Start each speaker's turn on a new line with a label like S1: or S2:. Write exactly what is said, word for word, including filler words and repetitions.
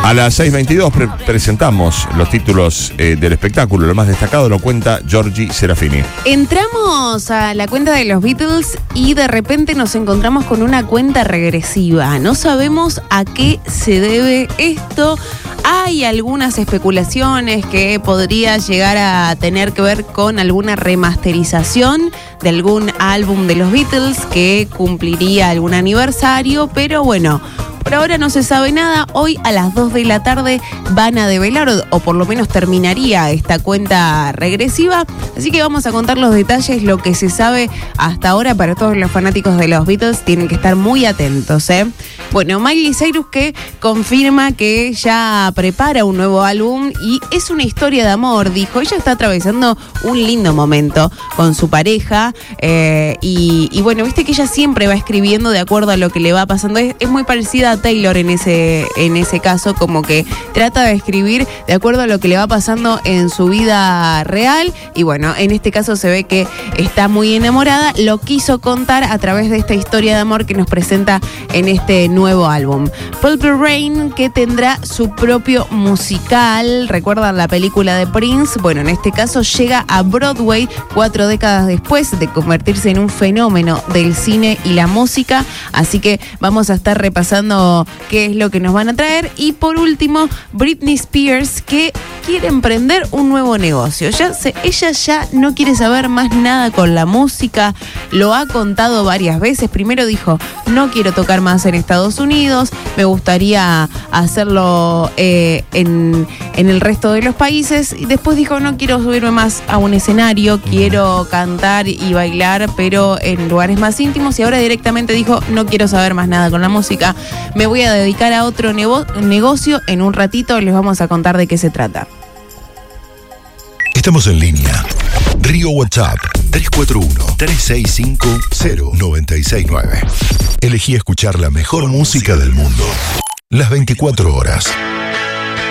S1: A las seis veintidós pre- presentamos los títulos eh, del espectáculo. Lo más destacado lo cuenta Giorgi Serafini.
S2: Entramos a la cuenta de los Beatles y de repente nos encontramos con una cuenta regresiva. No sabemos a qué se debe esto. Hay algunas especulaciones que podría llegar a tener que ver con alguna remasterización de algún álbum de los Beatles que cumpliría algún aniversario, pero bueno, por ahora no se sabe nada. Hoy a las dos de la tarde van a develar, o, o por lo menos terminaría esta cuenta regresiva. Así que vamos a contar los detalles, lo que se sabe hasta ahora. Para todos los fanáticos de los Beatles tienen que estar muy atentos, ¿eh? Bueno, Miley Cyrus que confirma que ya prepara un nuevo álbum y es una historia de amor, dijo. Ella está atravesando un lindo momento con su pareja eh, y, y bueno, viste que ella siempre va escribiendo de acuerdo a lo que le va pasando. Es, es muy parecida a Taylor en ese, en ese caso, como que trata de escribir de acuerdo a lo que le va pasando en su vida real y bueno, en este caso se ve que está muy enamorada. Lo quiso contar a través de esta historia de amor que nos presenta en este nuevo álbum. Purple Rain, que tendrá su propio musical. ¿Recuerdan la película de Prince? Bueno, en este caso llega a Broadway cuatro décadas después de convertirse en un fenómeno del cine y la música. Así que vamos a estar repasando qué es lo que nos van a traer. Y por último, Britney Spears, que quiere emprender un nuevo negocio. Ya se, ella ya no quiere saber más nada con la música. Lo ha contado varias veces. Primero dijo, no quiero tocar más en Estados Unidos, me gustaría hacerlo eh, en, en el resto de los países. Y después dijo, no quiero subirme más a un escenario, quiero cantar y bailar, pero en lugares más íntimos. Y ahora directamente dijo, no quiero saber más nada con la música, me voy a dedicar a otro nevo- negocio. En un ratito les vamos a contar de qué se trata.
S3: Estamos en línea. Río WhatsApp tres cuatro uno, tres seis cinco, cero nueve seis nueve. Elegí escuchar la mejor música del mundo las veinticuatro horas.